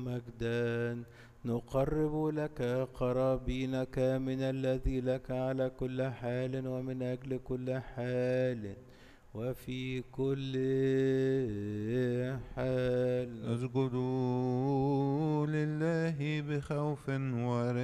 ومجدا. نقرب لك قرابينك من الذي لك على كل حال ومن أجل كل حال وفي كل حال. اسجدوا لله بخوف ورعب